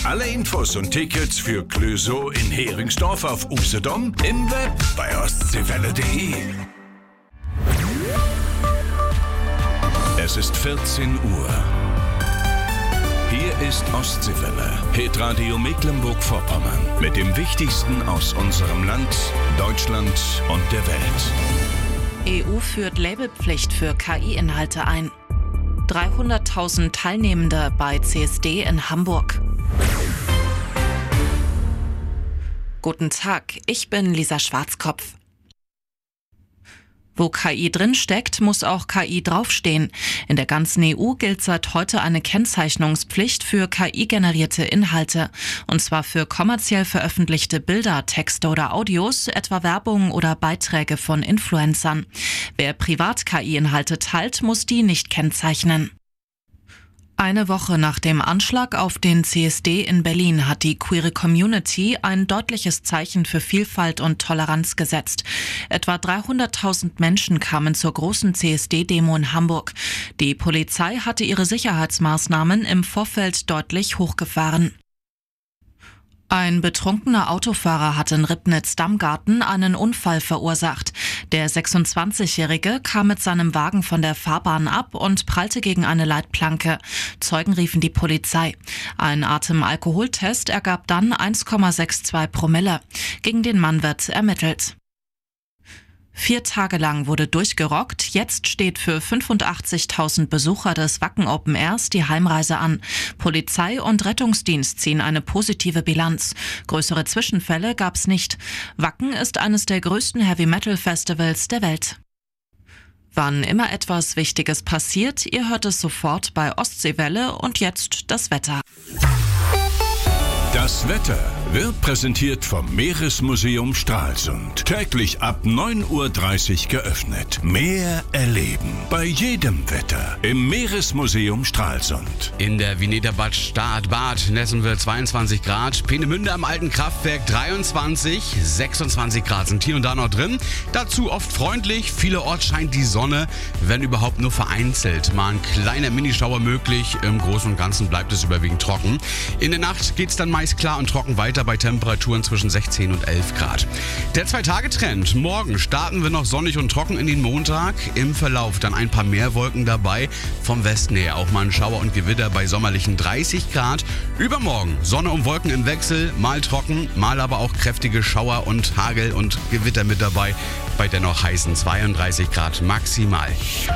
Alle Infos und Tickets für Clösow in Heringsdorf auf Usedom, im Web bei ostseewelle.de. Es ist 14 Uhr. Hier ist Ostseewelle, Hitradio Mecklenburg-Vorpommern, mit dem Wichtigsten aus unserem Land, Deutschland und der Welt. EU führt Labelpflicht für KI-Inhalte ein. 300.000 Teilnehmende bei CSD in Hamburg. Guten Tag, ich bin Lisa Schwarzkopf. Wo KI drinsteckt, muss auch KI draufstehen. In der ganzen EU gilt seit heute eine Kennzeichnungspflicht für KI-generierte Inhalte. Und zwar für kommerziell veröffentlichte Bilder, Texte oder Audios, etwa Werbung oder Beiträge von Influencern. Wer privat KI-Inhalte teilt, muss die nicht kennzeichnen. Eine Woche nach dem Anschlag auf den CSD in Berlin hat die queere Community ein deutliches Zeichen für Vielfalt und Toleranz gesetzt. Etwa 300.000 Menschen kamen zur großen CSD-Demo in Hamburg. Die Polizei hatte ihre Sicherheitsmaßnahmen im Vorfeld deutlich hochgefahren. Ein betrunkener Autofahrer hat in Ribnitz-Damgarten einen Unfall verursacht. Der 26-Jährige kam mit seinem Wagen von der Fahrbahn ab und prallte gegen eine Leitplanke. Zeugen riefen die Polizei. Ein Atemalkoholtest ergab dann 1,62 Promille. Gegen den Mann wird ermittelt. 4 Tage lang wurde durchgerockt. Jetzt steht für 85.000 Besucher des Wacken Open Airs die Heimreise an. Polizei und Rettungsdienst ziehen eine positive Bilanz. Größere Zwischenfälle gab's nicht. Wacken ist eines der größten Heavy-Metal-Festivals der Welt. Wann immer etwas Wichtiges passiert, ihr hört es sofort bei Ostseewelle und jetzt das Wetter. Das Wetter wird präsentiert vom Meeresmuseum Stralsund. Täglich ab 9:30 Uhr geöffnet. Meer erleben. Bei jedem Wetter im Meeresmuseum Stralsund. In der Vineterbad Bad Nessenwil 22 Grad. Peenemünde am alten Kraftwerk 23. 26 Grad sind hier und da noch drin. Dazu oft freundlich. Vielerorts scheint die Sonne, wenn überhaupt nur vereinzelt. Mal ein kleiner Minischauer möglich. Im Großen und Ganzen bleibt es überwiegend trocken. In der Nacht geht's dann meist klar und trocken weiter bei Temperaturen zwischen 16 und 11 Grad. Der 2-Tage-Trend. Morgen starten wir noch sonnig und trocken in den Montag. Im Verlauf dann ein paar mehr Wolken dabei. Vom Westen her auch mal ein Schauer und Gewitter bei sommerlichen 30 Grad. Übermorgen Sonne und Wolken im Wechsel. Mal trocken, mal aber auch kräftige Schauer und Hagel und Gewitter mit dabei. Bei dennoch heißen 32 Grad maximal.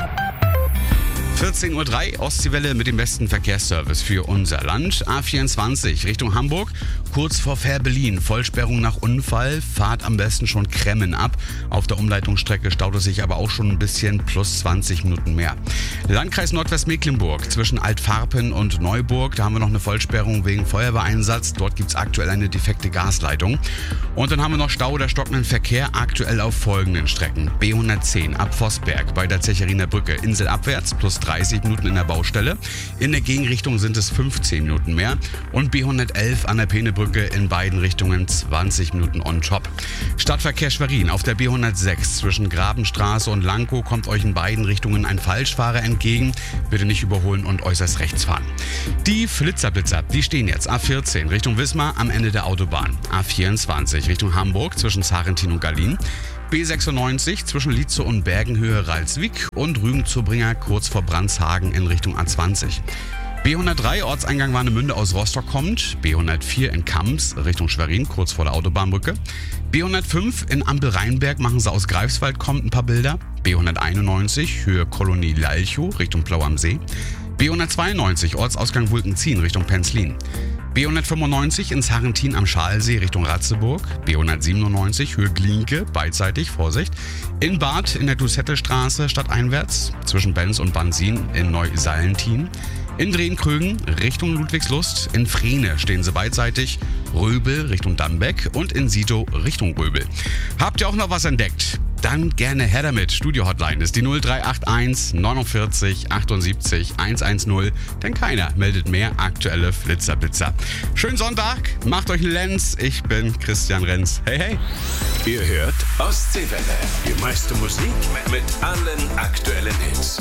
14:03 Uhr, Ostseewelle mit dem besten Verkehrsservice für unser Land. A24 Richtung Hamburg, kurz vor Fährberlin. Vollsperrung nach Unfall, fahrt am besten schon Kremmen ab. Auf der Umleitungsstrecke staut es sich aber auch schon ein bisschen, plus 20 Minuten mehr. Landkreis Nordwestmecklenburg zwischen Altfarpen und Neuburg, da haben wir noch eine Vollsperrung wegen Feuerwehreinsatz. Dort gibt es aktuell eine defekte Gasleitung. Und dann haben wir noch Stau oder stockenden Verkehr aktuell auf folgenden Strecken. B110 ab Vossberg bei der Zecherinner Brücke, inselabwärts, plus 30 Minuten in der Baustelle. In der Gegenrichtung sind es 15 Minuten mehr. Und B111 an der Peenebrücke in beiden Richtungen 20 Minuten on top. Stadtverkehr Schwerin auf der B106 zwischen Grabenstraße und Lankow kommt euch in beiden Richtungen ein Falschfahrer entgegen. Bitte nicht überholen und äußerst rechts fahren. Die Flitzerblitzer, die stehen jetzt A14 Richtung Wismar am Ende der Autobahn. A24 Richtung Hamburg zwischen Sarentin und Gallien. B96 zwischen Lietzow und Bergenhöhe Ralswiek und Rügen-Zurbringer kurz vor Brandshagen in Richtung A20. B103 Ortseingang Warnemünde aus Rostock kommt. B104 in Kamms Richtung Schwerin kurz vor der Autobahnbrücke. B105 in Ampel-Rheinberg machen sie aus Greifswald kommt ein paar Bilder. B191 Höhe Kolonie Lalchow Richtung Plau am See. B192 Ortsausgang Wulkenzien Richtung Penzlin. B195 in Sarentin am Schalsee Richtung Ratzeburg. B197 Höhe Glinke, beidseitig, Vorsicht. In Bad in der Dusettelstraße stadteinwärts zwischen Benz und Bansin in Neu-Salentin. In Drehn-Krögen Richtung Ludwigslust. In Frehne stehen sie beidseitig. Röbel Richtung Dambeck und in Sito Richtung Röbel. Habt ihr auch noch was entdeckt? Dann gerne her damit. Studio-Hotline ist die 0381 49 78 110, denn keiner meldet mehr aktuelle Flitzerblitzer. Schönen Sonntag, macht euch einen Lenz. Ich bin Christian Renz. Hey, hey. Ihr hört Ostseewelle. Die meiste Musik mit allen aktuellen Hits.